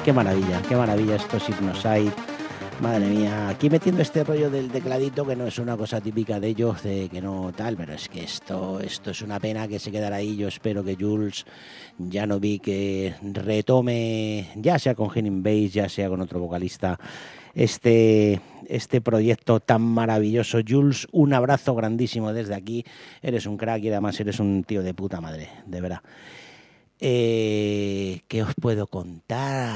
qué maravilla estos Hypnoside. Madre mía, aquí metiendo este rollo del tecladito que no es una cosa típica de ellos, de que no tal, pero es que esto es una pena que se quedara ahí. Yo espero que Jules Janovic que retome, ya sea con Henning Bass, ya sea con otro vocalista, este proyecto tan maravilloso. Jules, un abrazo grandísimo desde aquí. Eres un crack y además eres un tío de puta madre, de verdad. ¿Qué os puedo contar?